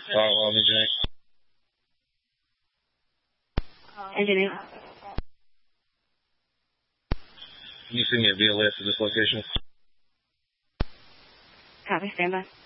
Well, engineering. Engineering. Can you send me a VLS to this location? Copy, stand by.